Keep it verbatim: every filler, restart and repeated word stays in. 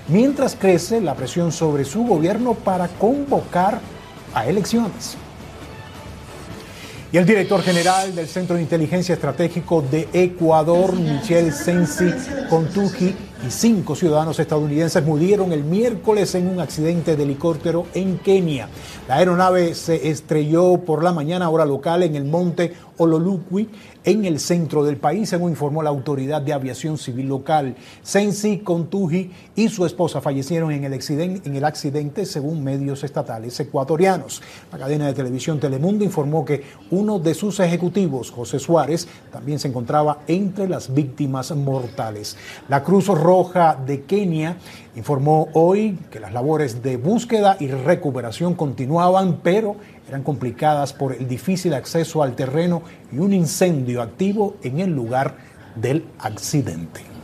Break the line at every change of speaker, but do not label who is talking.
mientras crece la presión sobre su gobierno para convocar a elecciones. Y el director general del Centro de Inteligencia Estratégico de Ecuador, Michel Sensi Contuji, y cinco ciudadanos estadounidenses murieron el miércoles en un accidente de helicóptero en Kenia. La aeronave se estrelló por la mañana hora local en el monte Ololukwi, en el centro del país, según informó la Autoridad de Aviación Civil local. Sensi Contuji y su esposa fallecieron en el accidente, en el accidente, según medios estatales ecuatorianos. La cadena de televisión Telemundo informó que uno de sus ejecutivos, José Suárez, también se encontraba entre las víctimas mortales. La Cruz Roja de Kenia informó hoy que las labores de búsqueda y recuperación continuaban, pero eran complicadas por el difícil acceso al terreno y un incendio activo en el lugar del accidente.